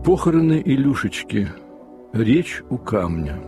Похороны Илюшечки. Речь у камня.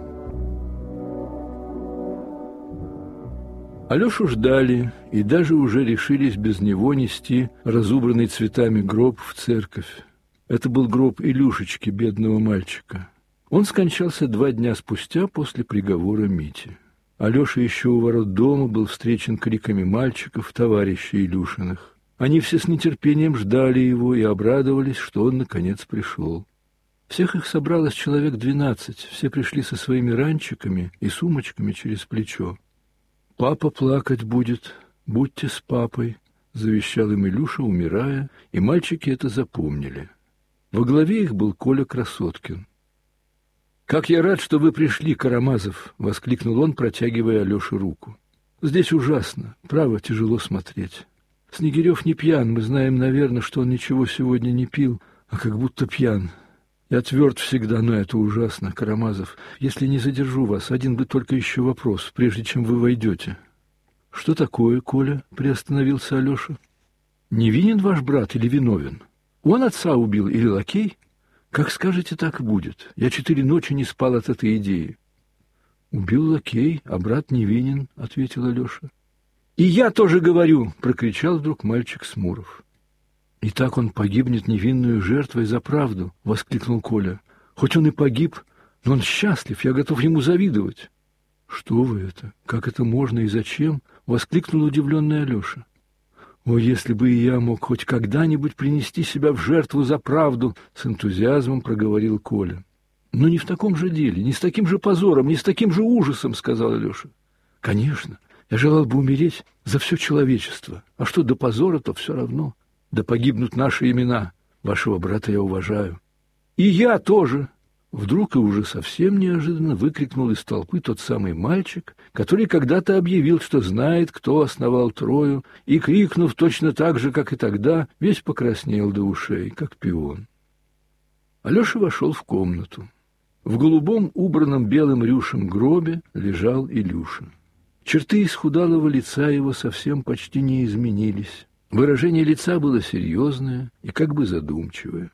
Алешу ждали и даже уже решились без него нести разубранный цветами гроб в церковь. Это был гроб Илюшечки, бедного мальчика. Он скончался 2 дня спустя после приговора Мити. Алеша еще у ворот дома был встречен криками мальчиков, товарищей Илюшиных. Они все с нетерпением ждали его и обрадовались, что он наконец пришел. Всех их собралось человек 12, все пришли со своими ранчиками и сумочками через плечо. «Папа плакать будет, будьте с папой», — завещал им Илюша, умирая, и мальчики это запомнили. Во главе их был Коля Красоткин. «Как я рад, что вы пришли, Карамазов!» — воскликнул он, протягивая Алёше руку. «Здесь ужасно, право, тяжело смотреть. Снегирев не пьян, мы знаем, наверное, что он ничего сегодня не пил, а как будто пьян. Я тверд всегда, но это ужасно, Карамазов. Если не задержу вас, один бы только еще вопрос, прежде чем вы войдете». «Что такое, Коля?» — приостановился Алеша. «Невинен ваш брат или виновен? Он отца убил или лакей? Как скажете, так и будет. Я 4 ночи не спал от этой идеи». «Убил лакей, а брат невинен», — ответил Алеша. «И я тоже говорю!» — прокричал вдруг мальчик Смуров. «И так он погибнет невинную жертвой за правду!» — воскликнул Коля. «Хоть он и погиб, но он счастлив, я готов ему завидовать». «Что вы это? Как это можно и зачем?» — воскликнул удивленный Алеша. «О, если бы и я мог хоть когда-нибудь принести себя в жертву за правду!» — с энтузиазмом проговорил Коля. «Но не в таком же деле, не с таким же позором, не с таким же ужасом!» — сказал Алеша. «Конечно, я желал бы умереть за все человечество. А что до позора, то все равно. Да погибнут наши имена. Вашего брата я уважаю». «И я тоже!» Вдруг и уже совсем неожиданно выкрикнул из толпы тот самый мальчик, который когда-то объявил, что знает, кто основал Трою, и, крикнув точно так же, как и тогда, весь покраснел до ушей, как пион. Алеша вошел в комнату. В голубом, убранном белым рюшем гробе лежал Илюша. Черты исхудалого лица его совсем почти не изменились. Выражение лица было серьезное и как бы задумчивое.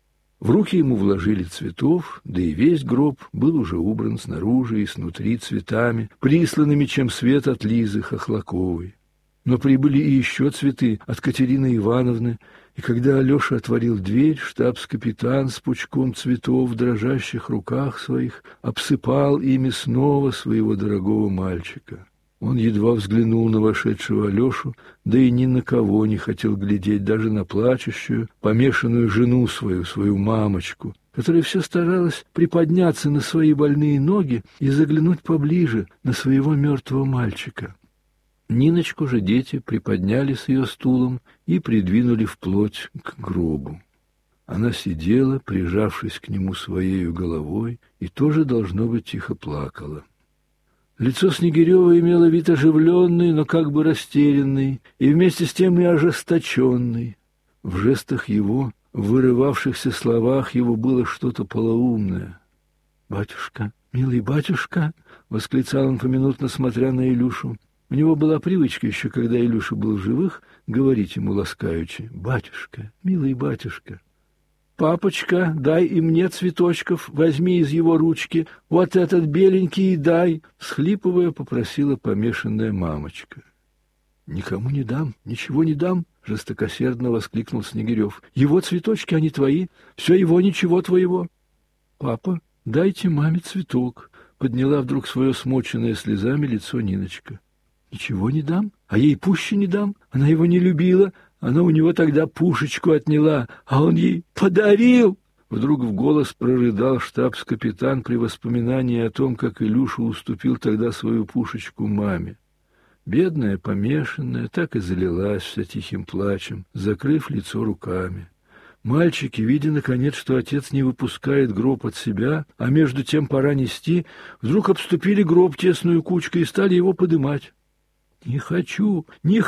В руки ему вложили цветов, да и весь гроб был уже убран снаружи и снутри цветами, присланными чем свет от Лизы Хохлаковой. Но прибыли и еще цветы от Катерины Ивановны, и когда Алеша отворил дверь, штабс-капитан с пучком цветов в дрожащих руках своих обсыпал ими снова своего дорогого мальчика. Он едва взглянул на вошедшего Алешу, да и ни на кого не хотел глядеть, даже на плачущую, помешанную жену свою мамочку, которая все старалась приподняться на свои больные ноги и заглянуть поближе на своего мертвого мальчика. Ниночку же дети приподняли с ее стулом и придвинули вплоть к гробу. Она сидела, прижавшись к нему своею головой, и тоже, должно быть, тихо плакала. Лицо Снегирева имело вид оживленный, но как бы растерянный, и вместе с тем и ожесточенный. В жестах его, в вырывавшихся словах его было что-то полоумное. «Батюшка, милый батюшка!» — восклицал он поминутно, смотря на Илюшу. У него была привычка еще, когда Илюша был в живых, говорить ему ласкаючи: «Батюшка, милый батюшка!» «Папочка, дай и мне цветочков, возьми из его ручки, вот этот беленький и дай!» — всхлипывая, попросила помешанная мамочка. «Никому не дам, ничего не дам!» — жестокосердно воскликнул Снегирев. «Его цветочки, они твои, все его, ничего твоего!» «Папа, дайте маме цветок!» — подняла вдруг свое смоченное слезами лицо Ниночка. «Ничего не дам, а ей пуще не дам, она его не любила!» Она у него тогда пушечку отняла, а он ей подарил!» Вдруг в голос прорыдал штабс-капитан при воспоминании о том, как Илюша уступил тогда свою пушечку маме. Бедная, помешанная, так и залилась вся тихим плачем, закрыв лицо руками. Мальчики, видя, наконец, что отец не выпускает гроб от себя, а между тем пора нести, вдруг обступили гроб тесную кучкой и стали его подымать. «Не хочу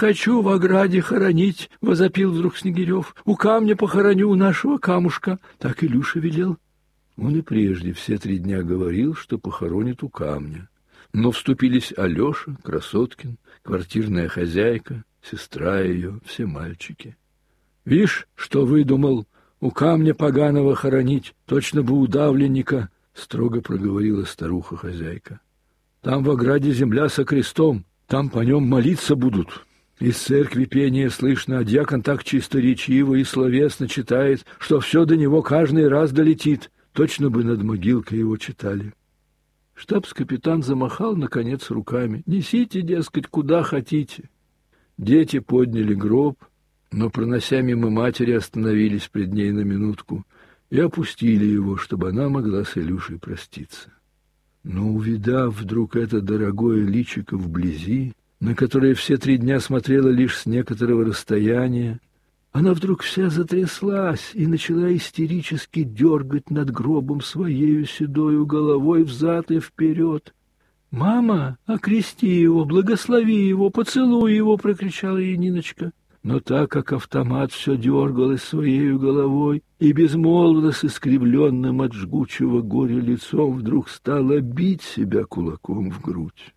в ограде хоронить!» — возопил вдруг Снегирев. «У камня похороню, у нашего камушка!» Так Илюша велел. Он и прежде все 3 дня говорил, что похоронит у камня. Но вступились Алеша, Красоткин, квартирная хозяйка, сестра ее, все мальчики. «Вишь, что выдумал!» — у камня поганого хоронить, точно бы удавленника, — строго проговорила старуха-хозяйка. Там в ограде земля со крестом, там по нем молиться будут. Из церкви пение слышно, а дьякон так чисторечиво и словесно читает, что все до него каждый раз долетит, точно бы над могилкой его читали. Штабс-капитан замахал, наконец, руками. «Несите, дескать, куда хотите». Дети подняли гроб, но, пронося мимо матери, остановились пред ней на минутку и опустили его, чтобы она могла с Илюшей проститься. Но, увидав вдруг это дорогое личико вблизи, на которое все 3 дня смотрела лишь с некоторого расстояния, она вдруг вся затряслась и начала истерически дергать над гробом своею седою головой взад и вперед. «Мама, окрести его, благослови его, поцелуй его!» — прокричала ей Ниночка. Но так как автомат все дергалась своею головой и безмолвно с искривленным от жгучего горя лицом вдруг стала бить себя кулаком в грудь.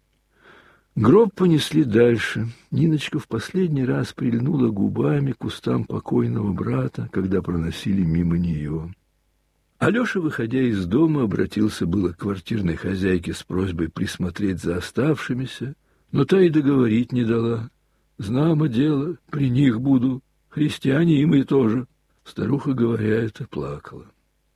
Гроб понесли дальше. Ниночка в последний раз прильнула губами к кустам покойного брата, когда проносили мимо нее. Алеша, выходя из дома, обратился было к квартирной хозяйке с просьбой присмотреть за оставшимися, но та и договорить не дала. «Знамо дело, при них буду, христиане и мы тоже», — старуха, говоря это, плакала.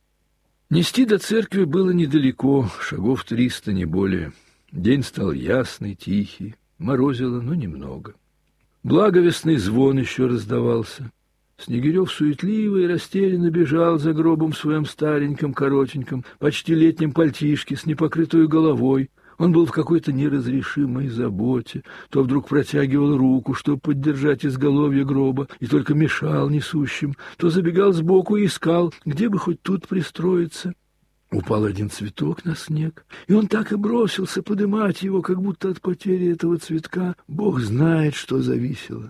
Нести до церкви было недалеко, шагов 300, не более. День стал ясный, тихий, морозило, но немного. Благовестный звон еще раздавался. Снегирев суетливо и растерянно бежал за гробом в своем стареньком, коротеньком, почти летнем пальтишке с непокрытой головой. Он был в какой-то неразрешимой заботе, то вдруг протягивал руку, чтобы поддержать изголовье гроба, и только мешал несущим, то забегал сбоку и искал, где бы хоть тут пристроиться. Упал один цветок на снег, и он так и бросился подымать его, как будто от потери этого цветка Бог знает, что зависело.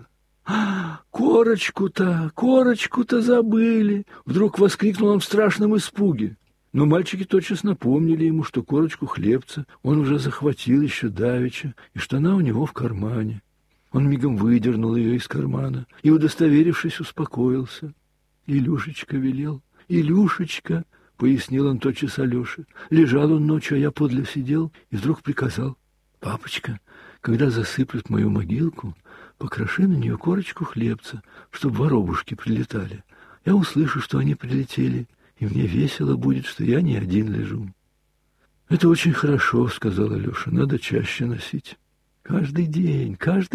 Корочку-то забыли!» — вдруг воскликнул он в страшном испуге. Но мальчики тотчас напомнили ему, что корочку хлебца он уже захватил еще давеча, и что она у него в кармане. Он мигом выдернул ее из кармана и, удостоверившись, успокоился. «Илюшечка велел, Илюшечка!» — пояснил он тотчас Алёше. «Лежал он ночью, а я подле сидел, и вдруг приказал: папочка, когда засыплют мою могилку, покроши на нее корочку хлебца, чтоб воробушки прилетали. Я услышу, что они прилетели, и мне весело будет, что я не один лежу». «Это очень хорошо», — сказал Алёша, — «надо чаще носить». Каждый день,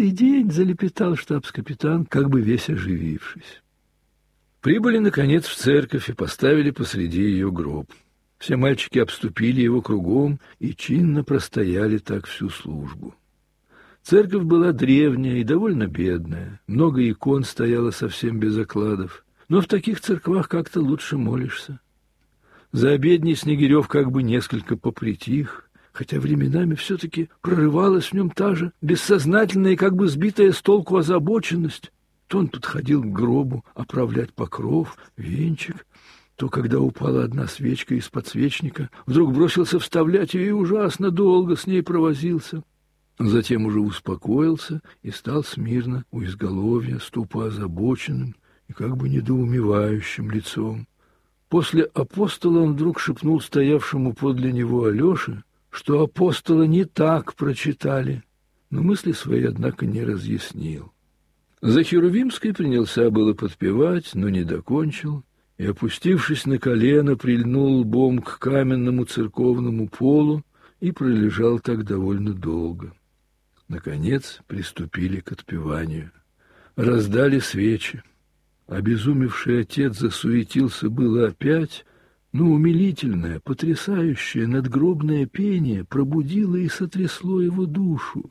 — залепетал штабс-капитан, как бы весь оживившись. Прибыли, наконец, в церковь и поставили посреди ее гроб. Все мальчики обступили его кругом и чинно простояли так всю службу. Церковь была древняя и довольно бедная, много икон стояло совсем без окладов, но в таких церквах как-то лучше молишься. За обедней Снегирев как бы несколько попритих, хотя временами все-таки прорывалась в нем та же бессознательная и как бы сбитая с толку озабоченность. То он подходил к гробу оправлять покров, венчик, то, когда упала одна свечка из подсвечника, вдруг бросился вставлять ее и ужасно долго с ней провозился. Затем уже успокоился и стал смирно у изголовья, с тупо озабоченным и как бы недоумевающим лицом. После апостола он вдруг шепнул стоявшему подле него Алёше, что апостола не так прочитали, но мысли свои, однако, не разъяснил. За Херувимской принялся было подпевать, но не докончил, и, опустившись на колено, прильнул лбом к каменному церковному полу и пролежал так довольно долго. Наконец приступили к отпеванию. Раздали свечи. Обезумевший отец засуетился было опять, но умилительное, потрясающее надгробное пение пробудило и сотрясло его душу.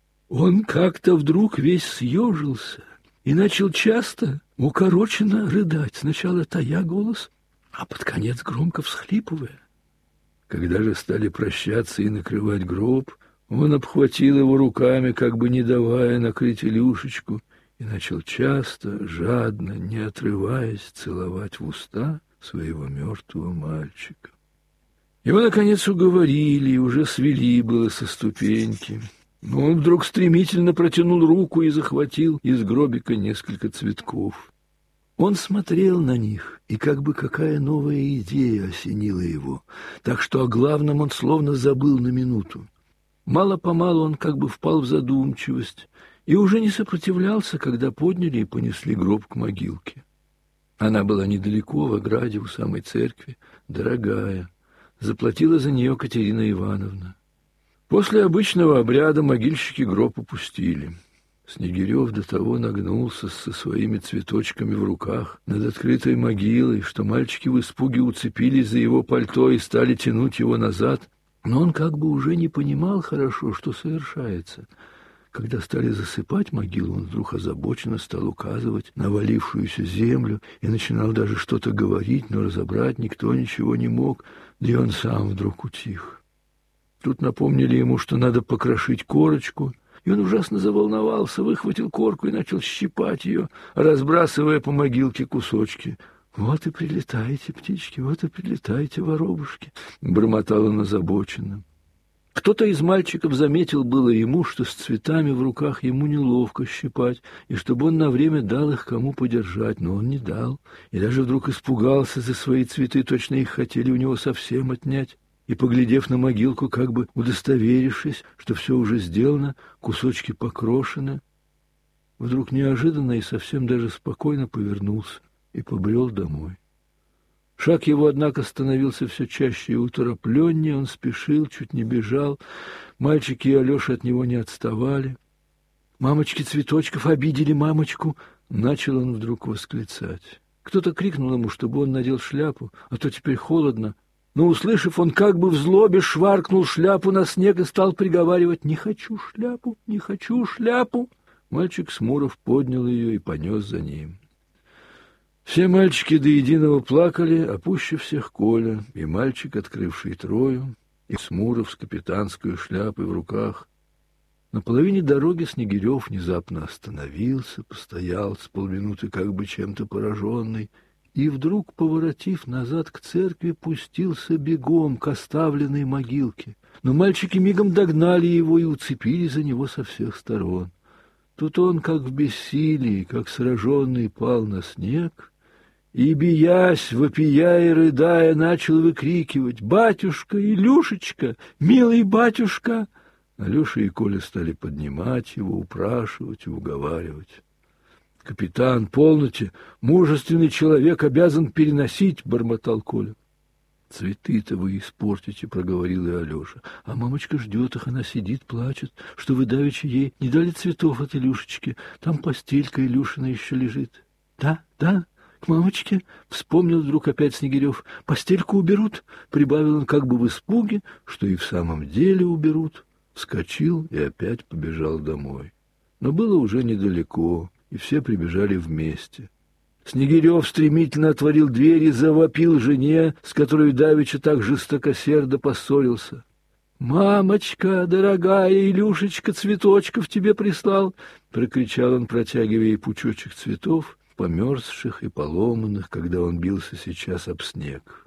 Он как-то вдруг весь съежился и начал часто, укороченно рыдать, сначала тая голос, а под конец громко всхлипывая. Когда же стали прощаться и накрывать гроб, он обхватил его руками, как бы не давая накрыть Илюшечку, и начал часто, жадно, не отрываясь, целовать в уста своего мертвого мальчика. Его, наконец, уговорили и уже свели было со ступеньки. Но он вдруг стремительно протянул руку и захватил из гробика несколько цветков. Он смотрел на них, и как бы какая новая идея осенила его, так что о главном он словно забыл на минуту. Мало-помалу он как бы впал в задумчивость и уже не сопротивлялся, когда подняли и понесли гроб к могилке. Она была недалеко, в ограде у самой церкви, дорогая. Заплатила за нее Катерина Ивановна. После обычного обряда могильщики гроб опустили. Снегирев до того нагнулся со своими цветочками в руках над открытой могилой, что мальчики в испуге уцепились за его пальто и стали тянуть его назад, но он как бы уже не понимал хорошо, что совершается. Когда стали засыпать могилу, он вдруг озабоченно стал указывать на валившуюся землю и начинал даже что-то говорить, но разобрать никто ничего не мог, да и он сам вдруг утих. Тут напомнили ему, что надо покрошить корочку, и он ужасно заволновался, выхватил корку и начал щипать ее, разбрасывая по могилке кусочки. «Вот и прилетаете, птички, вот и прилетаете, воробушки», — бормотал он озабоченно. Кто-то из мальчиков заметил было ему, что с цветами в руках ему неловко щипать, и чтобы он на время дал их кому подержать, но он не дал, и даже вдруг испугался за свои цветы, точно их хотели у него совсем отнять, и, поглядев на могилку, как бы удостоверившись, что все уже сделано, кусочки покрошены, вдруг неожиданно и совсем даже спокойно повернулся и побрел домой. Шаг его, однако, становился все чаще и уторопленнее, он спешил, чуть не бежал. Мальчики и Алеша от него не отставали. «Мамочки цветочков обидели мамочку!» — начал он вдруг восклицать. Кто-то крикнул ему, чтобы он надел шляпу, а то теперь холодно. Но, услышав, он как бы в злобе шваркнул шляпу на снег и стал приговаривать: «Не хочу шляпу, не хочу шляпу!» Мальчик Смуров поднял ее и понес за ним. Все мальчики до единого плакали, а пуще всех Коля, и мальчик, открывший Трою, и Смуров с капитанской шляпой в руках. На половине дороги Снегирев внезапно остановился, постоял с полминуты как бы чем-то пораженный, и вдруг, поворотив назад к церкви, пустился бегом к оставленной могилке. Но мальчики мигом догнали его и уцепили за него со всех сторон. Тут он, как в бессилии, как сраженный, пал на снег и, биясь, вопия и рыдая, начал выкрикивать: «Батюшка, Илюшечка, милый батюшка!» Алеша и Коля стали поднимать его, упрашивать и уговаривать. «Капитан, полноте, мужественный человек обязан переносить», — бормотал Коля. «Цветы-то вы испортите», — проговорил и Алеша. «А мамочка ждет их, она сидит, плачет, что вы давеча ей не дали цветов от Илюшечки. Там постелька Илюшина еще лежит». «Да, да, к мамочке», — вспомнил вдруг опять Снегирев. «Постельку уберут», — прибавил он как бы в испуге, что и в самом деле уберут. Вскочил и опять побежал домой. Но было уже недалеко, и все прибежали вместе. Снегирев стремительно отворил дверь и завопил жене, с которой давеча так жестокосердо поссорился. «Мамочка, дорогая, Илюшечка цветочков тебе прислал!» — прокричал он, протягивая ей пучочек цветов, померзших и поломанных, когда он бился сейчас об снег.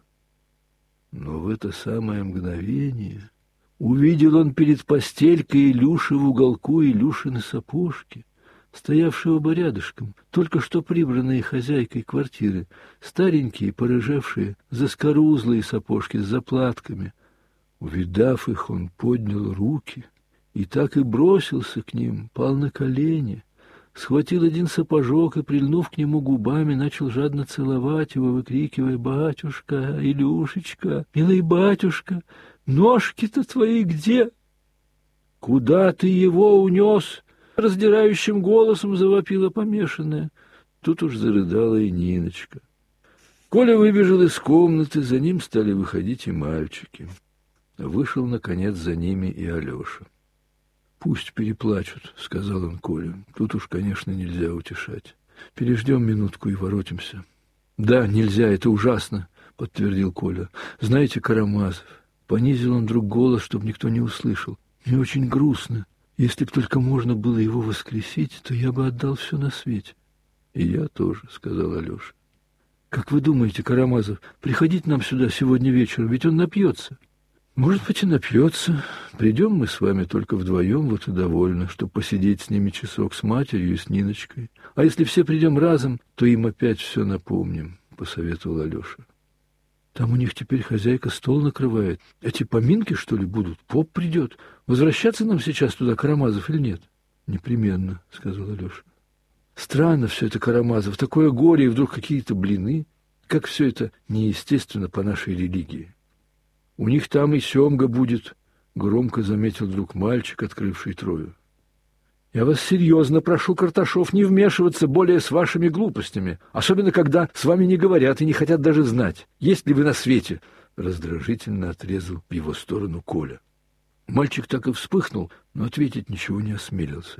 Но в это самое мгновение увидел он перед постелькой Илюши в уголку Илюшины сапожки, стоявшего бы рядышком, только что прибранные хозяйкой квартиры, старенькие, порыжевшие, заскорузлые сапожки с заплатками. Увидав их, он поднял руки и так и бросился к ним, пал на колени, схватил один сапожок и, прильнув к нему губами, начал жадно целовать его, выкрикивая: «Батюшка, Илюшечка, милый батюшка, ножки-то твои где? Куда ты его унес?» Раздирающим голосом завопила помешанная. Тут уж зарыдала и Ниночка. Коля выбежал из комнаты, за ним стали выходить и мальчики. Вышел, наконец, за ними и Алеша. «Пусть переплачут», — сказал он Коле. «Тут уж, конечно, нельзя утешать. Переждем минутку и воротимся». «Да, нельзя, это ужасно», — подтвердил Коля. «Знаете, Карамазов...» Понизил он вдруг голос, чтобы никто не услышал. «Мне очень грустно. Если б только можно было его воскресить, то я бы отдал все на свете». «И я тоже», — сказал Алеша. «Как вы думаете, Карамазов, приходить нам сюда сегодня вечером, ведь он напьется?» Может быть, и напьется. Придем мы с вами только вдвоем, вот и довольно, чтобы посидеть с ними часок, с матерью и с Ниночкой. А если все придем разом, то им опять все напомним, — посоветовал Алеша. Там у них теперь хозяйка стол накрывает. Эти поминки, что ли, будут? Поп придет. Возвращаться нам сейчас туда, Карамазов, или нет? Непременно, — сказал Алеша. Странно все это, Карамазов, такое горе, и вдруг какие-то блины. Как все это неестественно по нашей религии. У них там и семга будет, — громко заметил вдруг мальчик, открывший Трою. Я вас серьезно прошу, Карташов, не вмешиваться более с вашими глупостями, особенно когда с вами не говорят и не хотят даже знать, есть ли вы на свете, — раздражительно отрезал в его сторону Коля. Мальчик так и вспыхнул, но ответить ничего не осмелился.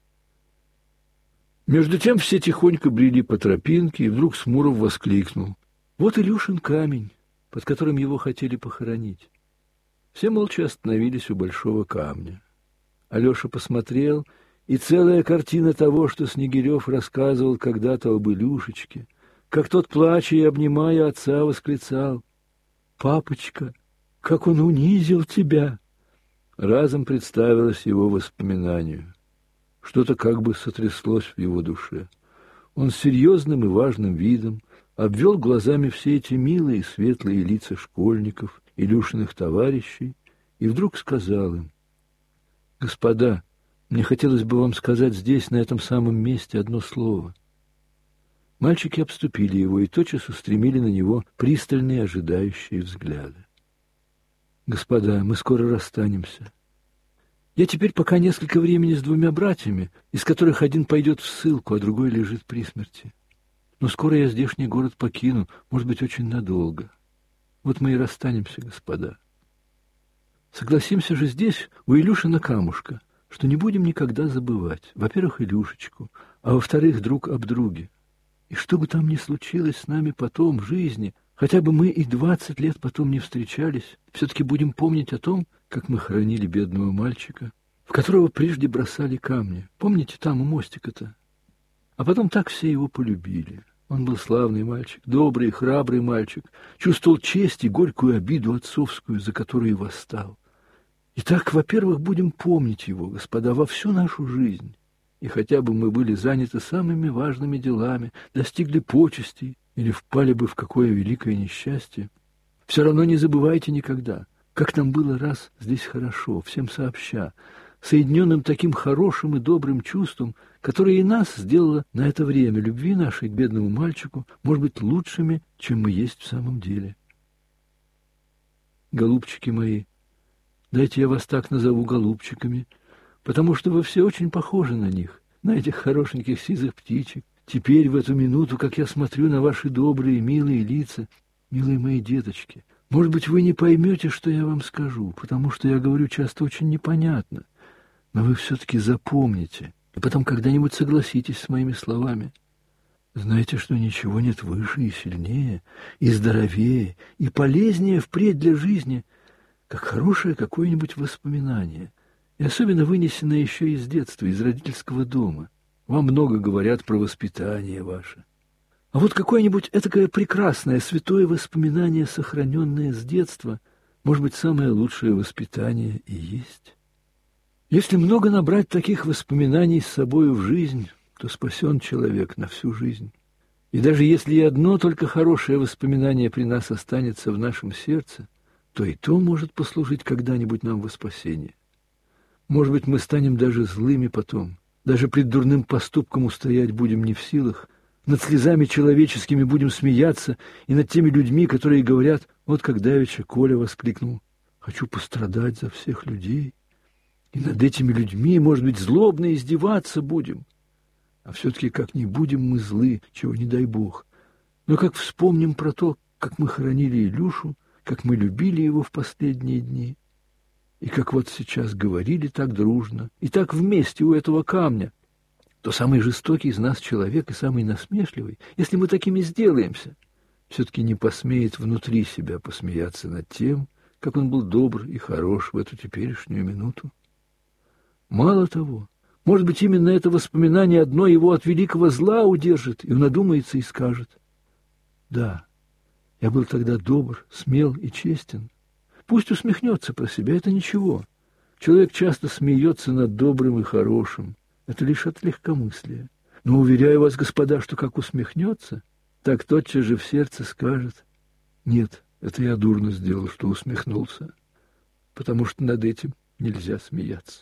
Между тем все тихонько брели по тропинке, и вдруг Смуров воскликнул: «Вот Илюшин камень, под которым его хотели похоронить». Все молча остановились у большого камня. Алеша посмотрел, и целая картина того, что Снегирев рассказывал когда-то об Илюшечке, как тот, плача и обнимая отца, восклицал: «Папочка, как он унизил тебя!» разом представилось его воспоминанию. Что-то как бы сотряслось в его душе. Он с серьезным и важным видом обвел глазами все эти милые и светлые лица школьников, Илюшиных товарищей, и вдруг сказал им: «Господа, мне хотелось бы вам сказать здесь, на этом самом месте, одно слово». Мальчики обступили его и тотчас устремили на него пристальные ожидающие взгляды. «Господа, мы скоро расстанемся. Я теперь пока несколько времени с двумя братьями, из которых один пойдет в ссылку, а другой лежит при смерти. Но скоро я здешний город покину, может быть, очень надолго. Вот мы и расстанемся, господа. Согласимся же здесь, у Илюшина камушка, что не будем никогда забывать, во-первых, Илюшечку, а во-вторых, друг об друге. И что бы там ни случилось с нами потом в жизни, хотя бы мы и 20 лет потом не встречались, все-таки будем помнить о том, как мы хоронили бедного мальчика, в которого прежде бросали камни. Помните, там у мостика-то? А потом так все его полюбили. Он был славный мальчик, добрый, храбрый мальчик, чувствовал честь и горькую обиду отцовскую, за которую восстал. Итак, во-первых, будем помнить его, господа, во всю нашу жизнь. И хотя бы мы были заняты самыми важными делами, достигли почестей или впали бы в какое великое несчастье, все равно не забывайте никогда, как нам было раз здесь хорошо, всем сообща, соединенным таким хорошим и добрым чувством, которое и нас сделало на это время любви нашей к бедному мальчику, может быть, лучшими, чем мы есть в самом деле. Голубчики мои, дайте я вас так назову, голубчиками, потому что вы все очень похожи на них, на этих хорошеньких сизых птичек. Теперь, в эту минуту, как я смотрю на ваши добрые, милые лица, милые мои деточки, может быть, вы не поймете, что я вам скажу, потому что я говорю часто очень непонятно, но вы все-таки запомните, и потом когда-нибудь согласитесь с моими словами. Знаете, что ничего нет выше и сильнее, и здоровее, и полезнее впредь для жизни, как хорошее какое-нибудь воспоминание, и особенно вынесенное еще из детства, из родительского дома. Вам много говорят про воспитание ваше. А вот какое-нибудь этакое прекрасное, святое воспоминание, сохраненное с детства, может быть, самое лучшее воспитание и есть. Если много набрать таких воспоминаний с собою в жизнь, то спасен человек на всю жизнь. И даже если и одно только хорошее воспоминание при нас останется в нашем сердце, то и то может послужить когда-нибудь нам во спасение. Может быть, мы станем даже злыми потом, даже пред дурным поступком устоять будем не в силах, над слезами человеческими будем смеяться, и над теми людьми, которые говорят, вот как давеча Коля воскликнул: «Хочу пострадать за всех людей». И над этими людьми, может быть, злобно издеваться будем. А все-таки как не будем мы злы, чего не дай Бог. Но как вспомним про то, как мы хоронили Илюшу, как мы любили его в последние дни, и как вот сейчас говорили так дружно, и так вместе у этого камня, то самый жестокий из нас человек и самый насмешливый, если мы такими сделаемся, все-таки не посмеет внутри себя посмеяться над тем, как он был добр и хорош в эту теперешнюю минуту. Мало того, может быть, именно это воспоминание одно его от великого зла удержит, и он одумается и скажет: «Да, я был тогда добр, смел и честен, Пусть усмехнется про себя, это ничего. Человек часто смеется над добрым и хорошим. Это лишь от легкомыслия. Но уверяю вас, господа, что как усмехнется, так тотчас же в сердце скажет: нет, это я дурно сделал, что усмехнулся, потому что над этим нельзя смеяться.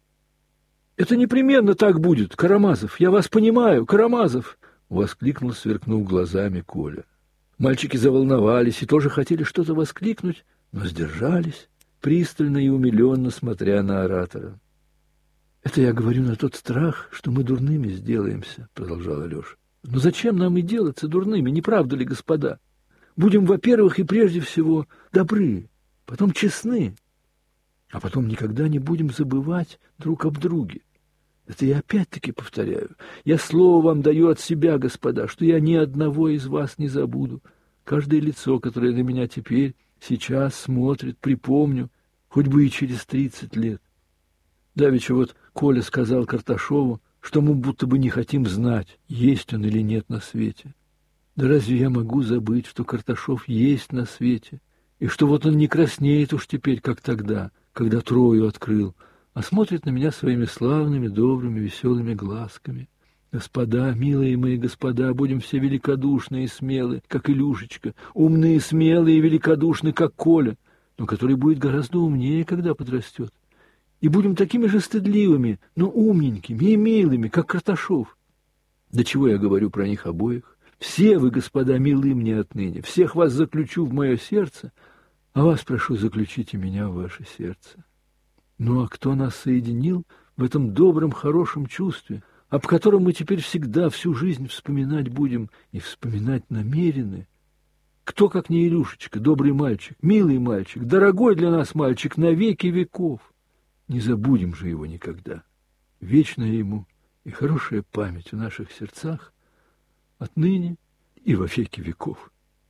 Это непременно так будет, Карамазов, я вас понимаю, Карамазов, воскликнул, сверкнув глазами Коля. Мальчики заволновались и тоже хотели что-то воскликнуть, но сдержались, пристально и умиленно смотря на оратора. «Это я говорю на тот страх, что мы дурными сделаемся», — продолжал Алеша. «Но зачем нам и делаться дурными, не правда ли, господа? Будем, во-первых, и прежде всего добры, потом честны, а потом никогда не будем забывать друг об друге. Это я опять-таки повторяю. Я слово вам даю от себя, господа, что я ни одного из вас не забуду. Каждое лицо, которое на меня теперь, сейчас смотрит, припомню, хоть бы и через 30 лет. Давеча вот Коля сказал Карташову, что мы будто бы не хотим знать, есть он или нет на свете. Да разве я могу забыть, что Карташов есть на свете, и что вот он не краснеет уж теперь, как тогда, когда Трою открыл, а смотрит на меня своими славными, добрыми, веселыми глазками. Господа, милые мои господа, будем все великодушны и смелы, как Илюшечка, умные, смелые и великодушны, как Коля, но который будет гораздо умнее, когда подрастет. И будем такими же стыдливыми, но умненькими и милыми, как Карташов. Да чего я говорю про них обоих? Все вы, господа, милы мне отныне, всех вас заключу в мое сердце, а вас прошу, заключите меня в ваше сердце. Ну а кто нас соединил в этом добром, хорошем чувстве, об котором мы теперь всегда, всю жизнь вспоминать будем и вспоминать намерены? Кто, как не Илюшечка, добрый мальчик, милый мальчик, дорогой для нас мальчик на веки веков? Не забудем же его никогда. Вечная ему и хорошая память в наших сердцах отныне и во веки веков.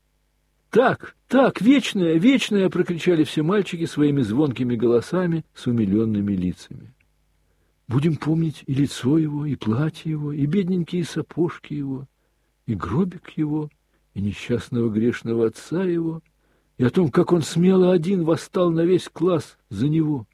«Так, так, вечная, вечная!» — прокричали все мальчики своими звонкими голосами с умиленными лицами. «Будем помнить и лицо его, и платье его, и бедненькие сапожки его, и гробик его, и несчастного грешного отца его, и о том, как он смело один восстал на весь класс за него.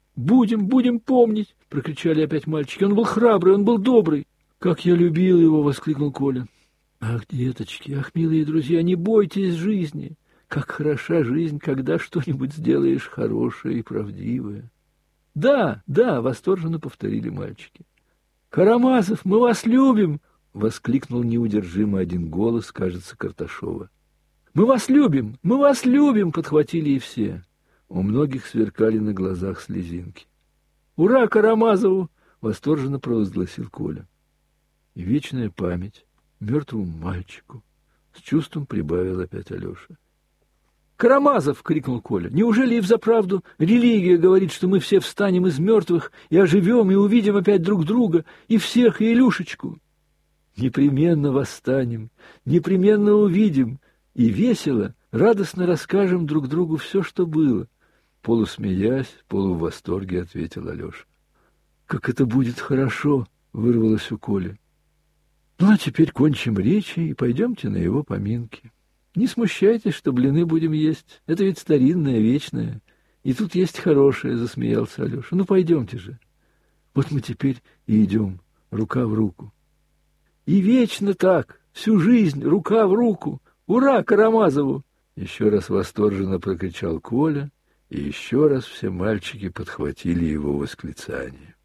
Будем помнить!» — прокричали опять мальчики. «Он был храбрый, он был добрый!» «Как я любил его!» — воскликнул Коля. «Ах, деточки, ах, милые друзья, не бойтесь жизни! Как хороша жизнь, когда что-нибудь сделаешь хорошее и правдивое!» «Да, да!» — восторженно повторили мальчики. «Карамазов, мы вас любим!» — воскликнул неудержимо один голос, кажется, Карташова. «Мы вас любим! Мы вас любим!» — подхватили и все. У многих сверкали на глазах слезинки. «Ура Карамазову!» — восторженно провозгласил Коля. И вечная память мертвому мальчику, — с чувством прибавил опять Алеша. «Карамазов!» — крикнул Коля. «Неужели и взаправду религия говорит, что мы все встанем из мертвых и оживем, и увидим опять друг друга, и всех, и Илюшечку?» «Непременно восстанем, непременно увидим, и весело, радостно расскажем друг другу все, что было», — полусмеясь, полувосторге ответил Алеша. «Как это будет хорошо!» — вырвалось у Коли. «Ну, а теперь кончим речи и пойдемте на его поминки. Не смущайтесь, что блины будем есть. Это ведь старинное, вечное. И тут есть хорошее», — засмеялся Алеша. «Ну, пойдемте же. Вот мы теперь и идем, рука в руку». «И вечно так, всю жизнь, рука в руку. Ура Карамазову!» Еще раз восторженно прокричал Коля, и еще раз все мальчики подхватили его восклицание.